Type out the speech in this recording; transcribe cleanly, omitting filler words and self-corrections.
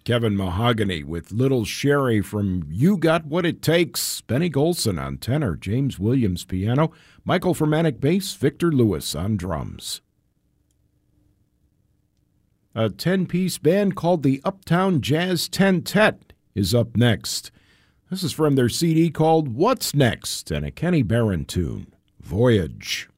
Kevin Mahogany with Little Sherry from You Got What It Takes. Benny Golson on tenor, James Williams piano, Michael Fermanic bass, Victor Lewis on drums. A 10-piece band called the Uptown Jazz Tentet is up next. This is from their CD called What's Next and a Kenny Barron tune, Voyage.